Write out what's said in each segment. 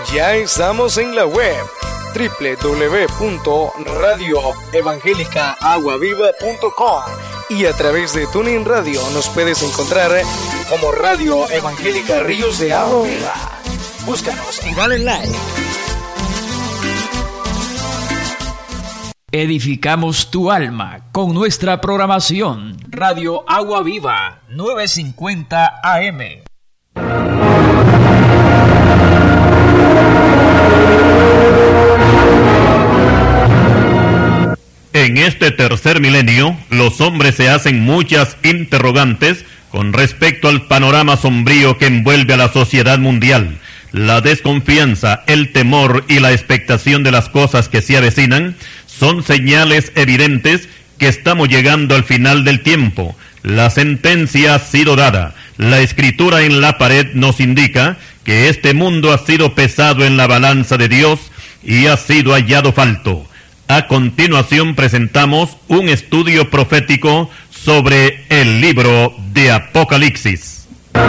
Ya estamos en la web www.radioevangelicaaguaviva.com y a través de TuneIn Radio nos puedes encontrar como Radio Evangélica Ríos de Agua Viva. Búscanos y dale like. Edificamos tu alma con nuestra programación. Radio Agua Viva, 950 AM. En este tercer milenio, los hombres se hacen muchas interrogantes con respecto al panorama sombrío que envuelve a la sociedad mundial. La desconfianza, el temor y la expectación de las cosas que se avecinan son señales evidentes que estamos llegando al final del tiempo. La sentencia ha sido dada. La escritura en la pared nos indica que este mundo ha sido pesado en la balanza de Dios y ha sido hallado falto. A continuación presentamos un estudio profético sobre el libro de Apocalipsis.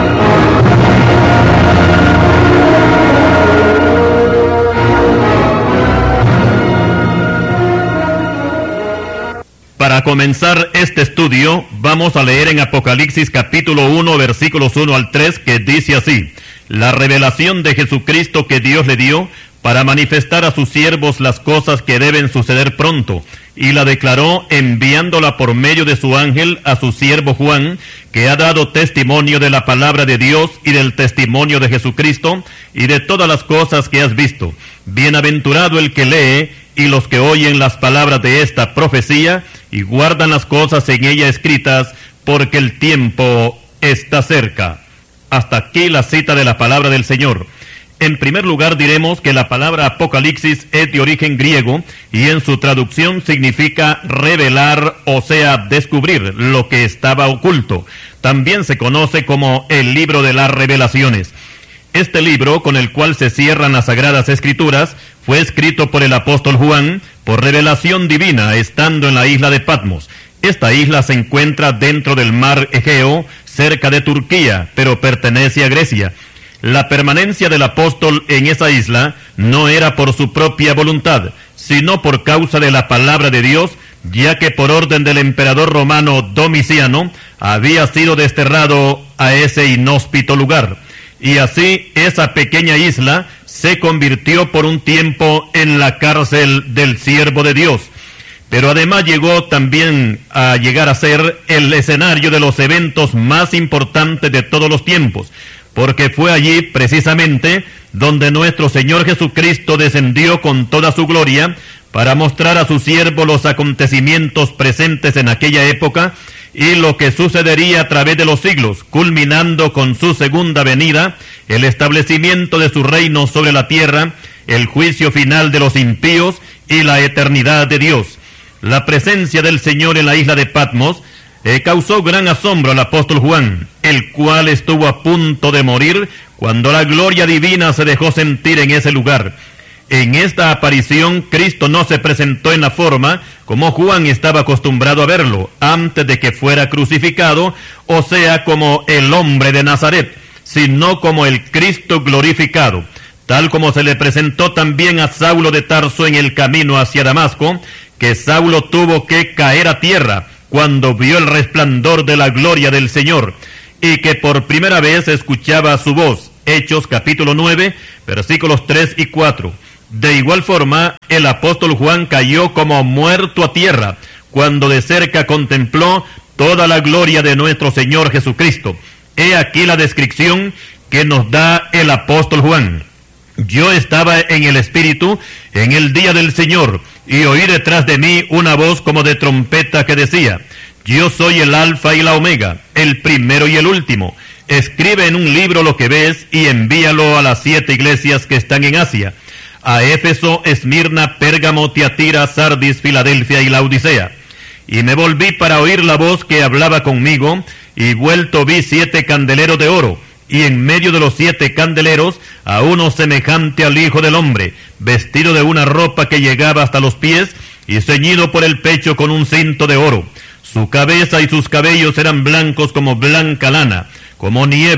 Para comenzar este estudio, vamos a leer en Apocalipsis capítulo 1, versículos 1 al 3, que dice así: la revelación de Jesucristo que Dios le dio para manifestar a sus siervos las cosas que deben suceder pronto, y la declaró enviándola por medio de su ángel a su siervo Juan, que ha dado testimonio de la palabra de Dios y del testimonio de Jesucristo, y de todas las cosas que has visto. Bienaventurado el que lee, y los que oyen las palabras de esta profecía, y guardan las cosas en ella escritas, porque el tiempo está cerca. Hasta aquí la cita de la palabra del Señor. En primer lugar diremos que la palabra Apocalipsis es de origen griego y en su traducción significa revelar, o sea, descubrir lo que estaba oculto. También se conoce como el libro de las revelaciones. Este libro, con el cual se cierran las Sagradas Escrituras, fue escrito por el apóstol Juan por revelación divina, estando en la isla de Patmos. Esta isla se encuentra dentro del mar Egeo, cerca de Turquía, pero pertenece a Grecia. La permanencia del apóstol en esa isla no era por su propia voluntad, sino por causa de la palabra de Dios, ya que por orden del emperador romano Domiciano había sido desterrado a ese inhóspito lugar. Y así esa pequeña isla se convirtió por un tiempo en la cárcel del siervo de Dios. Pero además llegó también a llegar a ser el escenario de los eventos más importantes de todos los tiempos, porque fue allí precisamente donde nuestro Señor Jesucristo descendió con toda su gloria para mostrar a su siervo los acontecimientos presentes en aquella época y lo que sucedería a través de los siglos, culminando con su segunda venida, el establecimiento de su reino sobre la tierra, el juicio final de los impíos y la eternidad de Dios. La presencia del Señor en la isla de Patmos causó gran asombro al apóstol Juan, el cual estuvo a punto de morir cuando la gloria divina se dejó sentir en ese lugar. En esta aparición, Cristo no se presentó en la forma como Juan estaba acostumbrado a verlo antes de que fuera crucificado, o sea, como el hombre de Nazaret, sino como el Cristo glorificado, tal como se le presentó también a Saulo de Tarso en el camino hacia Damasco, que Saulo tuvo que caer a tierra cuando vio el resplandor de la gloria del Señor, y que por primera vez escuchaba su voz. Hechos capítulo 9, versículos 3 y 4. De igual forma, el apóstol Juan cayó como muerto a tierra, cuando de cerca contempló toda la gloria de nuestro Señor Jesucristo. He aquí la descripción que nos da el apóstol Juan. Yo estaba en el Espíritu en el día del Señor, y oí detrás de mí una voz como de trompeta que decía: yo soy el Alfa y la Omega, el primero y el último. Escribe en un libro lo que ves y envíalo a las 7 iglesias que están en Asia: a Éfeso, Esmirna, Pérgamo, Tiatira, Sardis, Filadelfia y Laodicea. Y me volví para oír la voz que hablaba conmigo, y vuelto vi 7 candeleros de oro, y en medio de los 7 candeleros a uno semejante al Hijo del Hombre, vestido de una ropa que llegaba hasta los pies, y ceñido por el pecho con un cinto de oro. Su cabeza y sus cabellos eran blancos como blanca lana, como nieve,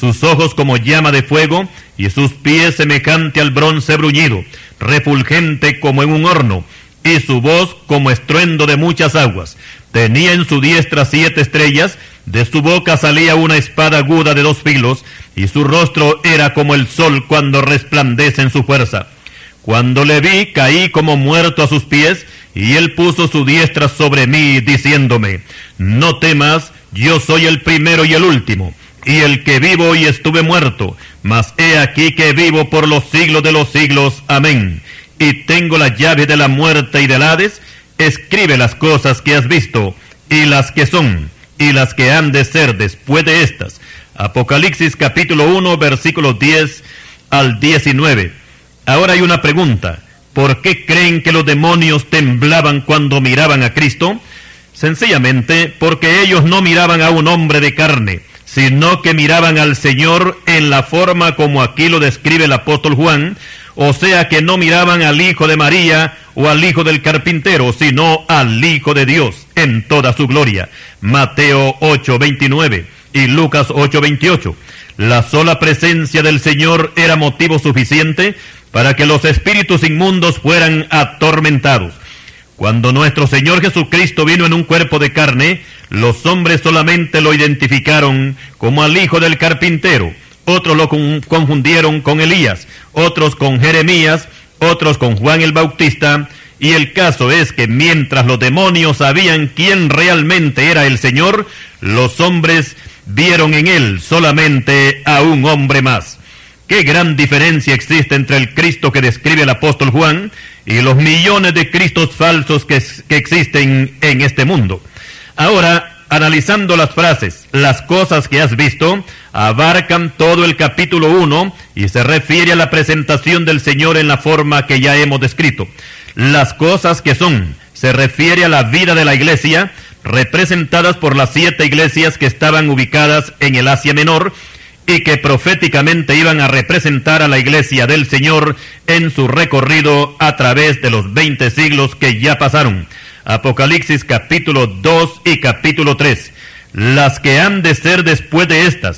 sus ojos como llama de fuego, y sus pies semejante al bronce bruñido, refulgente como en un horno, y su voz como estruendo de muchas aguas. Tenía en su diestra 7 estrellas, de su boca salía una espada aguda de 2 filos, y su rostro era como el sol cuando resplandece en su fuerza. Cuando le vi, caí como muerto a sus pies, y él puso su diestra sobre mí, diciéndome: no temas, yo soy el primero y el último, y el que vivo y estuve muerto, mas he aquí que vivo por los siglos de los siglos. Amén. Y tengo la llave de la muerte y del Hades. Escribe las cosas que has visto, y las que son, y las que han de ser después de estas. Apocalipsis capítulo 1, versículos 10 al 19. Ahora hay una pregunta: ¿por qué creen que los demonios temblaban cuando miraban a Cristo? Sencillamente porque ellos no miraban a un hombre de carne, sino que miraban al Señor en la forma como aquí lo describe el apóstol Juan, o sea que no miraban al hijo de María o al hijo del carpintero, sino al Hijo de Dios en toda su gloria. Mateo 8:29 y Lucas 8:28. La sola presencia del Señor era motivo suficiente para que los espíritus inmundos fueran atormentados. Cuando nuestro Señor Jesucristo vino en un cuerpo de carne, los hombres solamente lo identificaron como al hijo del carpintero. Otros lo confundieron con Elías, otros con Jeremías, otros con Juan el Bautista, y el caso es que mientras los demonios sabían quién realmente era el Señor, los hombres vieron en él solamente a un hombre más. Qué gran diferencia existe entre el Cristo que describe el apóstol Juan y los millones de Cristos falsos que existen en este mundo. Ahora, analizando las frases, las cosas que has visto, abarcan todo el capítulo 1 y se refiere a la presentación del Señor en la forma que ya hemos descrito. Las cosas que son, se refiere a la vida de la iglesia, representadas por las 7 iglesias que estaban ubicadas en el Asia Menor y que proféticamente iban a representar a la iglesia del Señor en su recorrido a través de los 20 siglos que ya pasaron. Apocalipsis capítulo 2 y capítulo 3. Las que han de ser después de estas.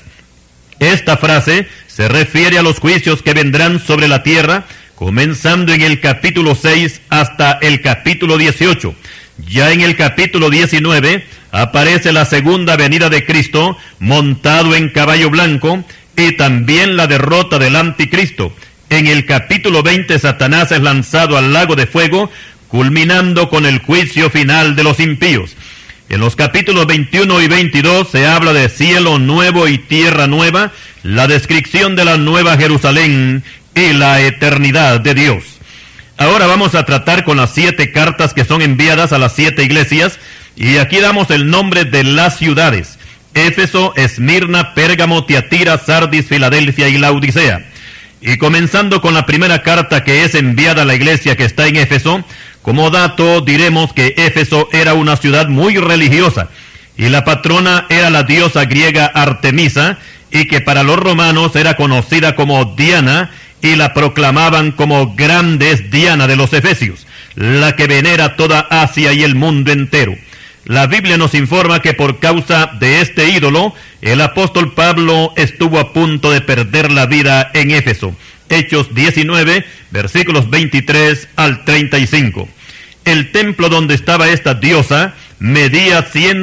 Esta frase se refiere a los juicios que vendrán sobre la tierra, comenzando en el capítulo 6 hasta el capítulo 18. Ya en el capítulo 19 aparece la segunda venida de Cristo montado en caballo blanco y también la derrota del anticristo. En el capítulo 20 Satanás es lanzado al lago de fuego, culminando con el juicio final de los impíos. En los capítulos 21 y 22 se habla de cielo nuevo y tierra nueva, la descripción de la nueva Jerusalén y la eternidad de Dios. Ahora vamos a tratar con las 7 cartas que son enviadas a las 7 iglesias, y aquí damos el nombre de las ciudades: Éfeso, Esmirna, Pérgamo, Tiatira, Sardis, Filadelfia y Laodicea. Y comenzando con la primera carta que es enviada a la iglesia que está en Éfeso, como dato diremos que Éfeso era una ciudad muy religiosa, y la patrona era la diosa griega Artemisa, y que para los romanos era conocida como Diana, y la proclamaban como grande es Diana de los Efesios, la que venera toda Asia y el mundo entero. La Biblia nos informa que por causa de este ídolo, el apóstol Pablo estuvo a punto de perder la vida en Éfeso. Hechos 19, versículos 23 al 35. El templo donde estaba esta diosa medía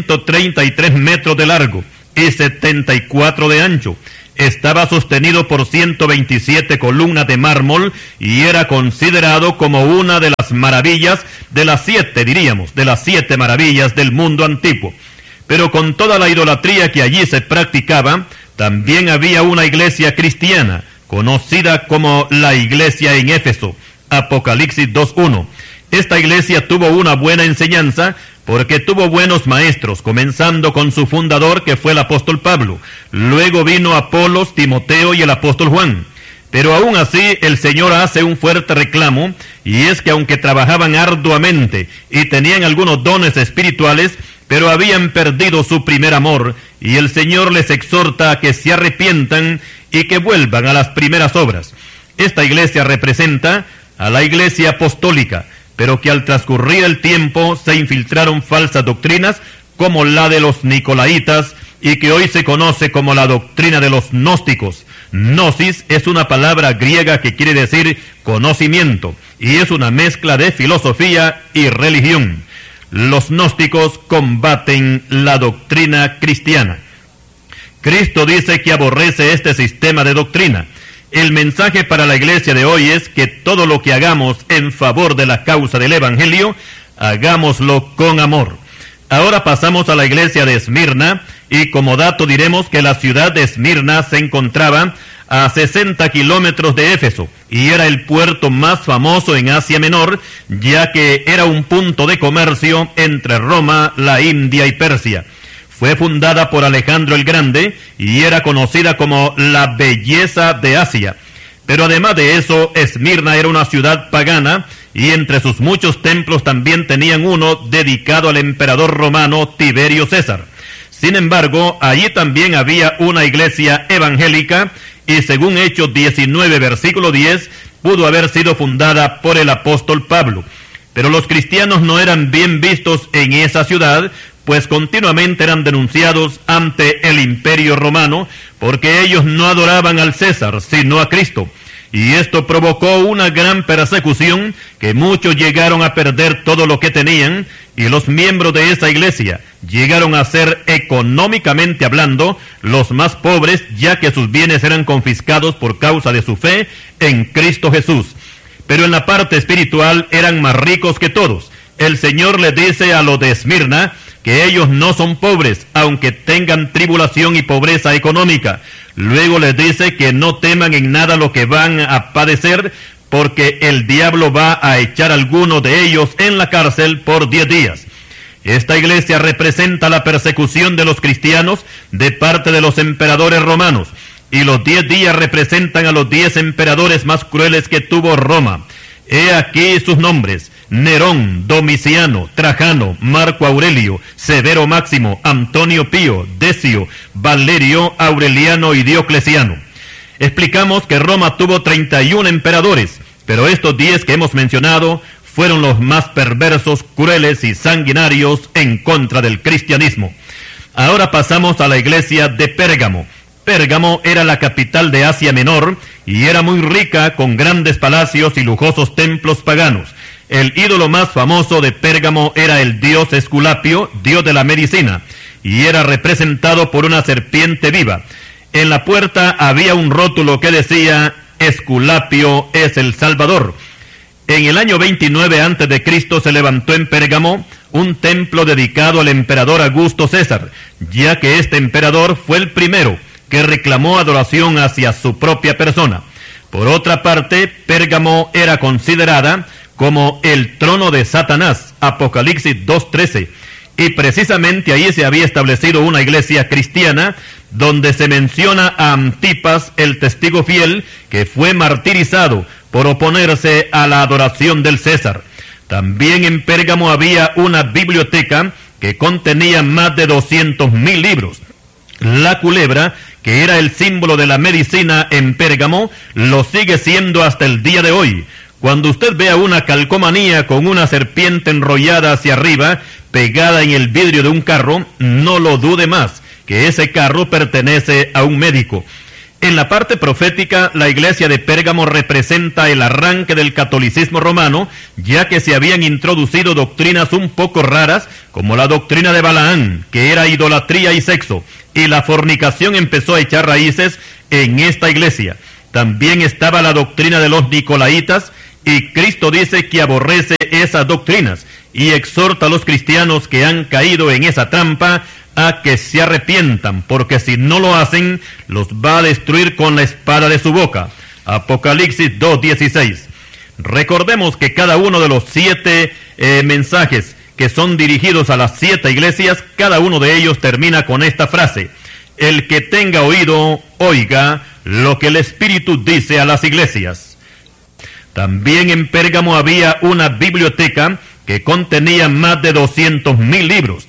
133 metros de largo y 74 de ancho. Estaba sostenido por 127 columnas de mármol y era considerado como una de las maravillas, de las 7 diríamos, de las 7 maravillas del mundo antiguo. Pero con toda la idolatría que allí se practicaba, también había una iglesia cristiana, conocida como la iglesia en Éfeso. Apocalipsis 2:1. Esta iglesia tuvo una buena enseñanza, porque tuvo buenos maestros, comenzando con su fundador, que fue el apóstol Pablo. Luego vino Apolos, Timoteo y el apóstol Juan. Pero aún así el Señor hace un fuerte reclamo, y es que aunque trabajaban arduamente y tenían algunos dones espirituales, pero habían perdido su primer amor, y el Señor les exhorta a que se arrepientan y que vuelvan a las primeras obras. Esta iglesia representa a la iglesia apostólica, pero que al transcurrir el tiempo se infiltraron falsas doctrinas como la de los nicolaitas y que hoy se conoce como la doctrina de los gnósticos. Gnosis es una palabra griega que quiere decir conocimiento, y es una mezcla de filosofía y religión. Los gnósticos combaten la doctrina cristiana. Cristo dice que aborrece este sistema de doctrina. El mensaje para la iglesia de hoy es que todo lo que hagamos en favor de la causa del Evangelio, hagámoslo con amor. Ahora pasamos a la iglesia de Esmirna, y como dato diremos que la ciudad de Esmirna se encontraba a 60 kilómetros de Éfeso, y era el puerto más famoso en Asia Menor, ya que era un punto de comercio entre Roma, la India y Persia. Fue fundada por Alejandro el Grande, y era conocida como la belleza de Asia. Pero además de eso, Esmirna era una ciudad pagana, y entre sus muchos templos también tenían uno dedicado al emperador romano Tiberio César. Sin embargo, allí también había una iglesia evangélica, y según Hechos 19, versículo 10, pudo haber sido fundada por el apóstol Pablo. Pero los cristianos no eran bien vistos en esa ciudad, pues continuamente eran denunciados ante el imperio romano, porque ellos no adoraban al César, sino a Cristo. Y esto provocó una gran persecución, que muchos llegaron a perder todo lo que tenían, y los miembros de esa iglesia llegaron a ser, económicamente hablando, los más pobres, ya que sus bienes eran confiscados por causa de su fe en Cristo Jesús. Pero en la parte espiritual eran más ricos que todos. El Señor les dice a los de Esmirna que ellos no son pobres, aunque tengan tribulación y pobreza económica. Luego les dice que no teman en nada lo que van a padecer, porque el diablo va a echar a algunos de ellos en la cárcel por 10 días. Esta iglesia representa la persecución de los cristianos de parte de los emperadores romanos, y los 10 días representan a los 10 emperadores más crueles que tuvo Roma. He aquí sus nombres: Nerón, Domiciano, Trajano, Marco Aurelio, Severo Máximo, Antonio Pío, Decio, Valerio, Aureliano y Diocleciano. Explicamos que Roma tuvo 31 emperadores, pero estos 10 que hemos mencionado fueron los más perversos, crueles y sanguinarios en contra del cristianismo. Ahora pasamos a la iglesia de Pérgamo. Pérgamo era la capital de Asia Menor y era muy rica, con grandes palacios y lujosos templos paganos. El ídolo más famoso de Pérgamo era el dios Esculapio, dios de la medicina, y era representado por una serpiente viva. En la puerta había un rótulo que decía: Esculapio es el Salvador. En el año 29 a.C. se levantó en Pérgamo un templo dedicado al emperador Augusto César, ya que este emperador fue el primero que reclamó adoración hacia su propia persona. Por otra parte, Pérgamo era considerada como el trono de Satanás, Apocalipsis 2:13, y precisamente ahí se había establecido una iglesia cristiana, donde se menciona a Antipas, el testigo fiel, que fue martirizado por oponerse a la adoración del César. También en Pérgamo había una biblioteca que contenía más de 200,000 libros. La culebra, que era el símbolo de la medicina en Pérgamo, lo sigue siendo hasta el día de hoy. Cuando usted vea una calcomanía con una serpiente enrollada hacia arriba, pegada en el vidrio de un carro, no lo dude más, que ese carro pertenece a un médico. En la parte profética, la iglesia de Pérgamo representa el arranque del catolicismo romano, ya que se habían introducido doctrinas un poco raras, como la doctrina de Balaán, que era idolatría y sexo, y la fornicación empezó a echar raíces en esta iglesia. También estaba la doctrina de los nicolaitas, y Cristo dice que aborrece esas doctrinas, y exhorta a los cristianos que han caído en esa trampa a que se arrepientan, porque si no lo hacen, los va a destruir con la espada de su boca. Apocalipsis 2:16. Recordemos que cada uno de los 7 mensajes que son dirigidos a las 7 iglesias, cada uno de ellos termina con esta frase: el que tenga oído, oiga lo que el Espíritu dice a las iglesias. También en Pérgamo había una biblioteca que contenía más de 200,000 libros.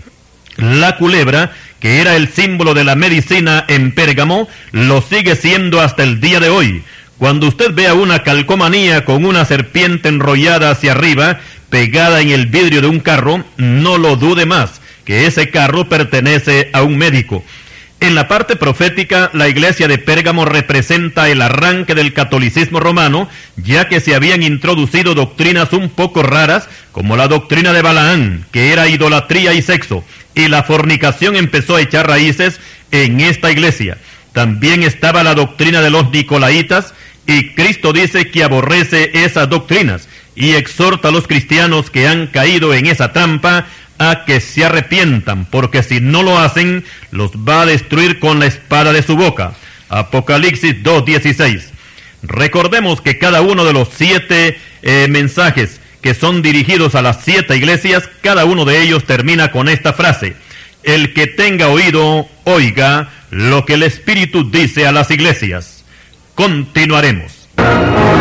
La culebra, que era el símbolo de la medicina en Pérgamo, lo sigue siendo hasta el día de hoy. Cuando usted vea una calcomanía con una serpiente enrollada hacia arriba, pegada en el vidrio de un carro, no lo dude más, que ese carro pertenece a un médico. En la parte profética, la iglesia de Pérgamo representa el arranque del catolicismo romano, ya que se habían introducido doctrinas un poco raras, como la doctrina de Balaán, que era idolatría y sexo, y la fornicación empezó a echar raíces en esta iglesia. También estaba la doctrina de los nicolaitas, y Cristo dice que aborrece esas doctrinas, y exhorta a los cristianos que han caído en esa trampa a que se arrepientan, porque si no lo hacen, los va a destruir con la espada de su boca. Apocalipsis 2:16. Recordemos que cada uno de los 7 mensajes que son dirigidos a las 7 iglesias, cada uno de ellos termina con esta frase: el que tenga oído, oiga lo que el Espíritu dice a las iglesias. Continuaremos.